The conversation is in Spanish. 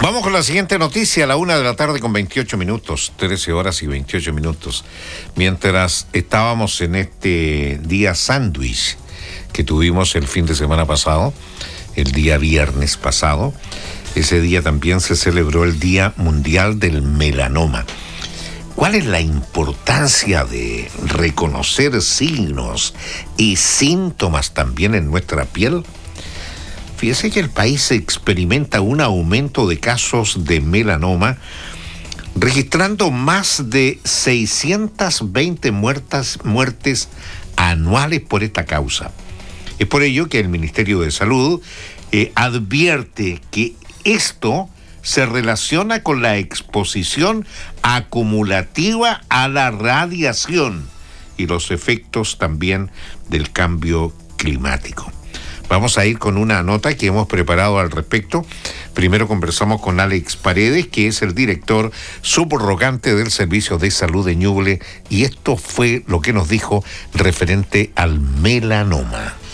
Vamos con la siguiente noticia, a la 1:00 p.m. con 28 minutos, 13 horas y 28 minutos. Mientras estábamos en este día sándwich que tuvimos el fin de semana pasado, el día viernes pasado, ese día también se celebró el Día Mundial del Melanoma. ¿Cuál es la importancia de reconocer signos y síntomas también en nuestra piel? Fíjese que el país experimenta un aumento de casos de melanoma, registrando más de 620 muertes anuales por esta causa. Es por ello que el Ministerio de Salud advierte que esto se relaciona con la exposición acumulativa a la radiación y los efectos también del cambio climático. Vamos a ir con una nota que hemos preparado al respecto. Primero conversamos con Alex Paredes, que es el director subrogante del Servicio de Salud de Ñuble, y esto fue lo que nos dijo referente al melanoma.